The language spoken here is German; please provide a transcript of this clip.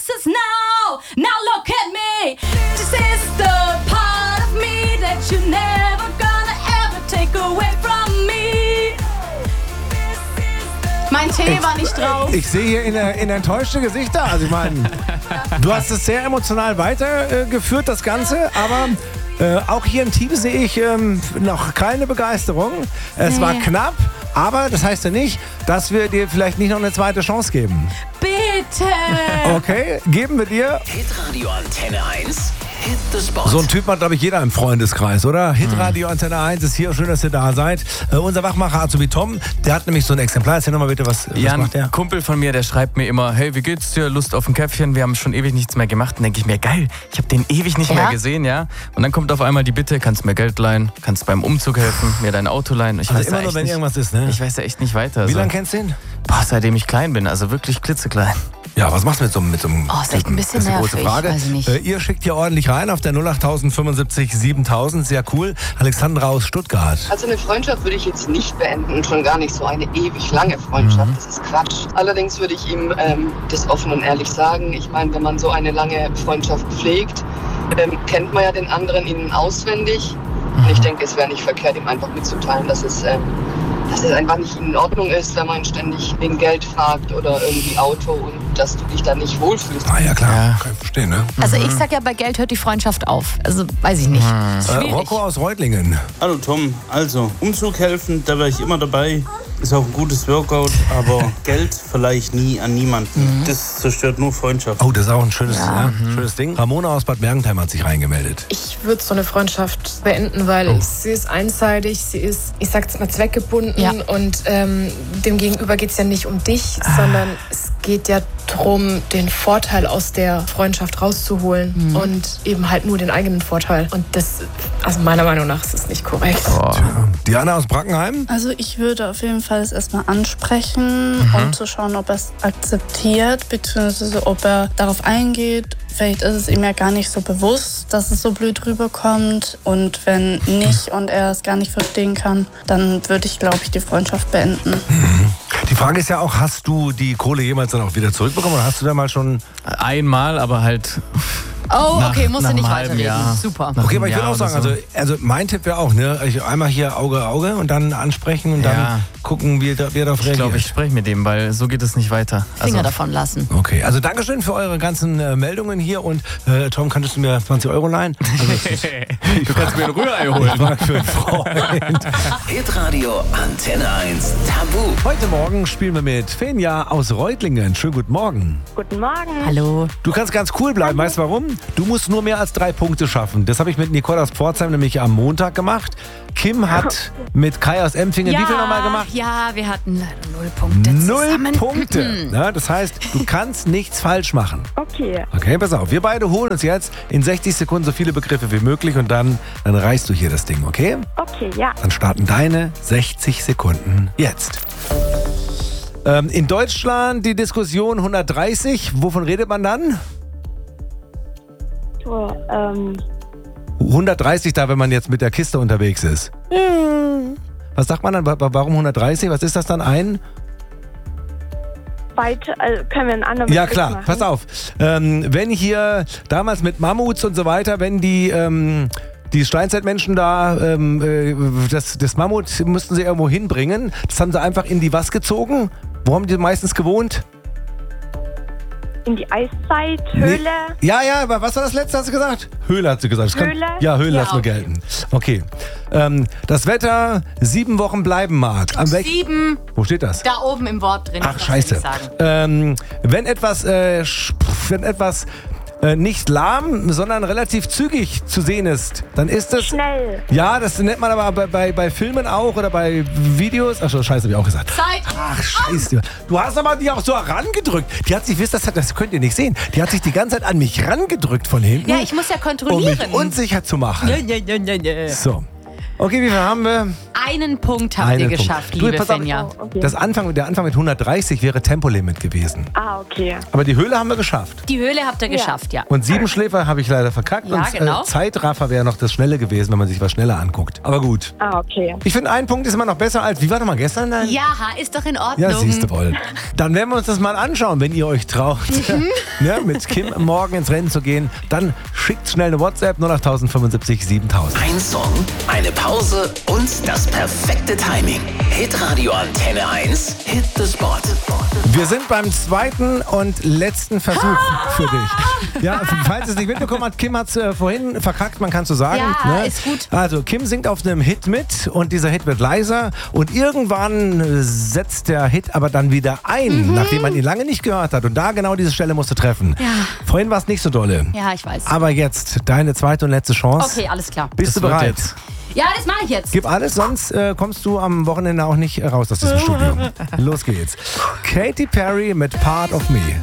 This is now look at me. This is the part of me that you never gonna ever take away from me. Mein Tee war nicht drauf. Ich sehe hier in enttäuschte Gesichter. Also ich meine, du hast es sehr emotional weitergeführt, das Ganze, aber auch hier im Team sehe ich noch keine Begeisterung. Es war knapp, aber das heißt ja nicht, dass wir dir vielleicht nicht noch eine zweite Chance geben. Bitte! Okay, geben wir dir. Hitradio Antenne 1. Hit the Spot. So ein Typ hat, glaube ich, jeder im Freundeskreis, oder? Hitradio Antenne 1 ist hier. Schön, dass ihr da seid. Unser Wachmacher Azubi Tom, der hat nämlich so ein Exemplar. Erzähl nochmal bitte, was macht der? Ein Kumpel von mir, der schreibt mir immer, hey, wie geht's dir? Lust auf ein Käffchen? Wir haben schon ewig nichts mehr gemacht. Dann denke ich mir, geil, ich habe den ewig nicht mehr gesehen, ja? Und dann kommt auf einmal die Bitte, kannst du mir Geld leihen? Kannst beim Umzug helfen? Mir dein Auto leihen? Ich weiß immer nur, wenn irgendwas ist, ne? Ich weiß ja echt nicht weiter. Wie lange kennst du ihn? Seitdem ich klein bin, also wirklich klitzeklein. Ja, was machst du mit so einem ist echt ein bisschen das ist die große nervig, Frage. weiß ich nicht. Ihr schickt hier ordentlich rein auf der 08075 7000. Sehr cool. Alexandra aus Stuttgart. Also eine Freundschaft würde ich jetzt nicht beenden und schon gar nicht so eine ewig lange Freundschaft. Das ist Quatsch. Allerdings würde ich ihm das offen und ehrlich sagen. Ich meine, wenn man so eine lange Freundschaft pflegt, kennt man ja den anderen innen auswendig. Und ich denke, es wäre nicht verkehrt, ihm einfach mitzuteilen, dass es einfach nicht in Ordnung ist, wenn man ständig wegen Geld fragt oder irgendwie Auto und dass du dich da nicht wohlfühlst. Ah ja, klar. Ja. Kann ich verstehen, ne? Also ich sag ja, bei Geld hört die Freundschaft auf. Also weiß ich nicht. Schwierig. Rocco aus Reutlingen. Hallo Tom, also Umzug helfen, da wäre ich immer dabei. Ist auch ein gutes Workout, aber Geld verleihe ich nie an niemanden. Das zerstört nur Freundschaft. Oh, das ist auch ein schönes Ding. Ramona aus Bad Mergentheim hat sich reingemeldet. Ich würde so eine Freundschaft beenden, weil sie ist einseitig, sie ist, ich sag's mal, zweckgebunden und dem Gegenüber geht's ja nicht um dich, sondern es geht ja darum, den Vorteil aus der Freundschaft rauszuholen und eben halt nur den eigenen Vorteil. Und das, also meiner Meinung nach, ist es nicht korrekt. Diana aus Brackenheim. Also ich würde auf jeden Fall es erstmal ansprechen, um zu schauen, ob er es akzeptiert, beziehungsweise ob er darauf eingeht. Vielleicht ist es ihm ja gar nicht so bewusst, dass es so blöd rüberkommt. Und wenn nicht und er es gar nicht verstehen kann, dann würde ich, glaube ich, die Freundschaft beenden. Die Frage ist ja auch, hast du die Kohle jemals dann auch wieder zurückbekommen oder hast du da mal schon... Einmal, aber halt... Oh, okay, musst du nicht nach einem halben weiterreden. Jahr. Super. Okay, aber ich würde Jahr auch sagen, oder also mein Tipp wäre auch, ne, einmal hier Auge und dann ansprechen und dann gucken, wie er darauf reagiert. Ich glaube, ich spreche mit dem, weil so geht es nicht weiter. Finger davon lassen. Okay, also Dankeschön für eure ganzen Meldungen hier und Tom, könntest du mir 20 Euro leihen? Also, du kannst mir ein Rührei holen. Ich frage für einen Freund. Hitradio Antenne 1 Tabu. Heute Morgen spielen wir mit Fenja aus Reutlingen. Schönen guten Morgen. Guten Morgen. Hallo. Du kannst ganz cool bleiben, weißt du warum? Du musst nur mehr als 3 Punkte schaffen. Das habe ich mit Nicole aus Pforzheim nämlich am Montag gemacht. Kim hat mit Kai aus Empfingen wie viel nochmal gemacht? Ja, wir hatten leider 0 Punkte 0 zusammen. Punkte. Ja, das heißt, du kannst nichts falsch machen. Okay. Okay, pass auf. Wir beide holen uns jetzt in 60 Sekunden so viele Begriffe wie möglich und dann reichst du hier das Ding, okay? Okay, ja. Dann starten deine 60 Sekunden jetzt. In Deutschland die Diskussion 130. Wovon redet man dann? 130 da, wenn man jetzt mit der Kiste unterwegs ist. Was sagt man dann? Warum 130? Was ist das dann? Weiter, können wir einen anderen Ja Begriff klar, machen? pass auf. Wenn hier damals mit Mammuts und so weiter, wenn die Steinzeitmenschen da, das Mammut mussten sie irgendwo hinbringen. Das haben sie einfach in die was gezogen? Wo haben die meistens gewohnt? In die Eiszeit, Höhle. Nee. Ja, aber was war das letzte, hast du gesagt? Höhle hat sie gesagt. Höhle? Höhle Ja, lassen wir okay. gelten. Okay. Das Wetter 7 Wochen bleiben mag. 7 Wo steht das? da oben im Wort drin. Ach, das scheiße. will ich sagen. Wenn etwas nicht lahm, sondern relativ zügig zu sehen ist, dann ist es... Schnell. Ja, das nennt man aber bei Filmen auch oder bei Videos. Ach so, scheiße, hab ich auch gesagt. Zeit. Ach, scheiße. Du hast aber die auch so herangedrückt. Die hat sich, wisst ihr, das könnt ihr nicht sehen, die hat sich die ganze Zeit an mich rangedrückt von hinten. Ja, ich muss ja um kontrollieren. mich unsicher zu machen. Ja. So. Okay, wie viel haben wir? Einen Punkt habt ihr geschafft, liebe pass auf, Fenja. Okay. Der Anfang mit 130 wäre Tempolimit gewesen. Okay. Aber die Höhle haben wir geschafft. Die Höhle habt ihr geschafft, ja. Und Siebenschläfer habe ich leider verkackt. Ja, und genau. Zeitraffer wäre noch das Schnelle gewesen, wenn man sich was schneller anguckt. Aber gut. Okay. Ich finde, ein Punkt ist immer noch besser als, wie war doch mal gestern? Ja, ist doch in Ordnung. Ja, siehst du wohl. Dann werden wir uns das mal anschauen, wenn ihr euch traut, mit Kim morgen ins Rennen zu gehen. Dann schickt schnell eine WhatsApp 08075 7000. Ein Song, eine Pause und das perfekte Timing. Hitradio Antenne 1, Hit the Spot. Wir sind beim zweiten und letzten Versuch für dich. Ja, falls es nicht mitbekommen hat, Kim hat es vorhin verkackt, man kann so sagen. Ja, ist gut. Also Kim singt auf einem Hit mit und dieser Hit wird leiser und irgendwann setzt der Hit aber dann wieder ein, nachdem man ihn lange nicht gehört hat. Und da genau diese Stelle musst du treffen. Ja. Vorhin war es nicht so dolle. Ja, ich weiß. Aber jetzt deine zweite und letzte Chance. Okay, alles klar. Bist du bereit? Ja, das mache ich jetzt. Gib alles, sonst kommst du am Wochenende auch nicht raus aus diesem Studio. Los geht's. Katy Perry mit Part of Me.